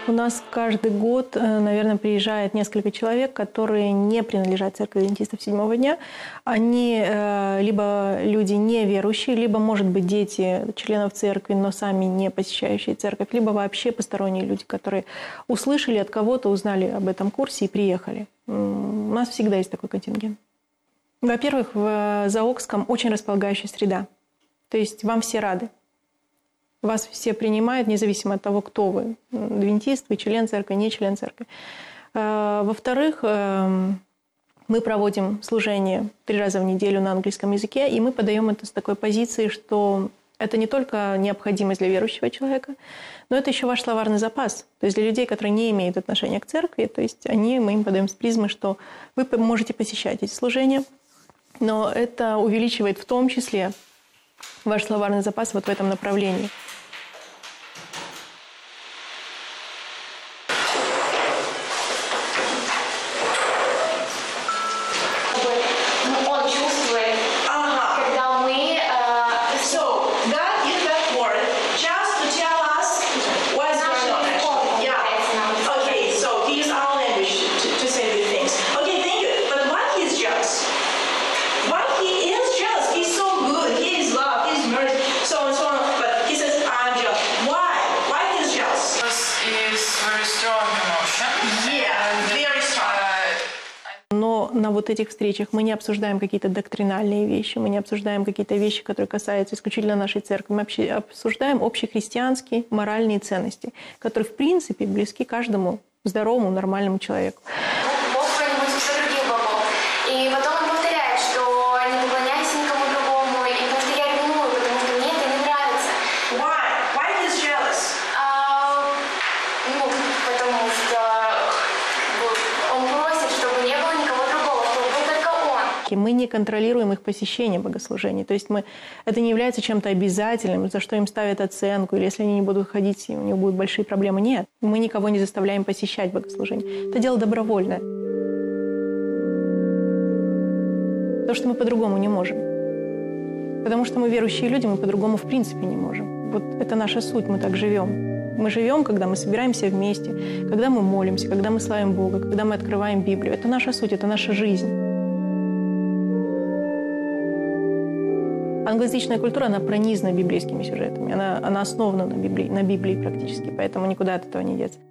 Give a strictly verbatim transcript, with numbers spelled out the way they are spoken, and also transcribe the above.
У нас каждый год, наверное, приезжает несколько человек, которые не принадлежат церкви адвентистов седьмого дня. Они либо люди неверующие, либо, может быть, дети членов церкви, но сами не посещающие церковь, либо вообще посторонние люди, которые услышали от кого-то, узнали об этом курсе и приехали. У нас всегда есть такой контингент. Во-первых, в Заокском очень располагающая среда. То есть вам все рады. Вас все принимают, независимо от того, кто вы. Адвентист, вы член церкви, не член церкви. Во-вторых, мы проводим служение три раза в неделю на английском языке, и мы подаем это с такой позиции, что это не только необходимость для верующего человека, но это еще ваш словарный запас. То есть для людей, которые не имеют отношения к церкви, то есть они, мы им подаем с призмы, что вы можете посещать эти служения, но это увеличивает в том числе ваш словарный запас вот в этом направлении. Он чувствует, ага, когда мы... Uh, so, God used that word just to tell us what's going on. Yeah. Okay, so he used our language to, to say these things. Okay, thank you. But why he's jealous? Why he is jealous? He's so good. He is love. He's mercy. So on and so on. But he says, I'm jealous. Why? Why he's jealous? This is very strong emotion. Yeah, very strong. Но на вот этих встречах мы не обсуждаем какие-то доктринальные вещи, мы не обсуждаем какие-то вещи, которые касаются исключительно нашей церкви. Мы обсуждаем общехристианские моральные ценности, которые, в принципе, близки каждому здоровому, нормальному человеку. Бог хранит все других богов. И потом он повторяет, что не поклоняйся никому другому, и потому что я ревную, потому что мне это не нравится. Why? Why he's jealous? А, ну, потому что он просит, чтобы не было никого другого, чтобы был только он. Мы не контролируем их посещение богослужений. То есть мы, это не является чем-то обязательным, за что им ставят оценку, или если они не будут ходить, у них будут большие проблемы. Нет, мы никого не заставляем посещать богослужение. Это дело добровольное. Потому что мы по-другому не можем. Потому что мы верующие люди, мы по-другому в принципе не можем. Вот это наша суть, мы так живем. Мы живем, когда мы собираемся вместе, когда мы молимся, когда мы славим Бога, когда мы открываем Библию. Это наша суть, это наша жизнь. Англоязычная культура, она пронизана библейскими сюжетами, она, она основана на Библии, на Библии практически, поэтому никуда от этого не деться.